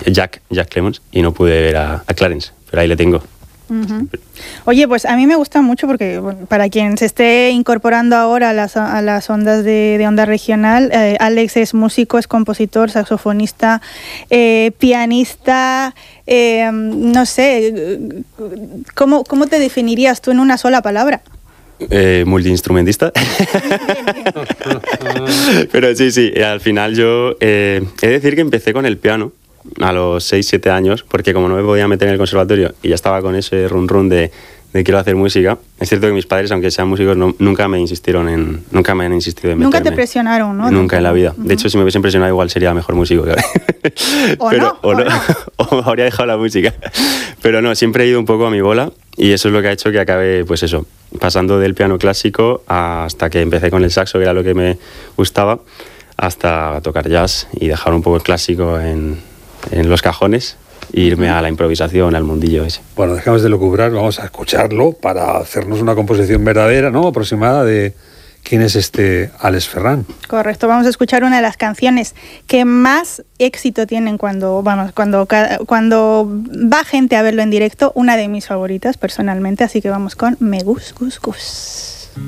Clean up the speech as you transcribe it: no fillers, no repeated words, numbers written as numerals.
Jack Clemons, y no pude ver a Clarence, pero ahí le tengo. Uh-huh. Oye, pues a mí me gusta mucho porque bueno, para quien se esté incorporando ahora a las ondas de onda regional, Alex es músico, es compositor, saxofonista, pianista, no sé, ¿cómo te definirías tú en una sola palabra? Multiinstrumentista. Pero sí, al final yo he de decir que empecé con el piano a los 6-7 años, porque como no me podía meter en el conservatorio y ya estaba con ese run de quiero hacer música, es cierto que mis padres, aunque sean músicos, nunca me han insistido en meterme. Nunca te presionaron, ¿no? Nunca en la vida. De hecho, si me hubiesen presionado igual sería mejor músico. O no. O habría dejado la música. Pero no, siempre he ido un poco a mi bola, y eso es lo que ha hecho que acabe, pues eso, pasando del piano clásico hasta que empecé con el saxo, que era lo que me gustaba, hasta tocar jazz y dejar un poco el clásico en los cajones e irme a la improvisación, al mundillo ese. Bueno, dejamos de lucubrar, vamos a escucharlo para hacernos una composición verdadera, ¿no? Aproximada de quién es este Alex Ferran. Correcto, vamos a escuchar una de las canciones que más éxito tienen cuando va gente a verlo en directo, una de mis favoritas personalmente, así que vamos con Me Gus Gus Gus.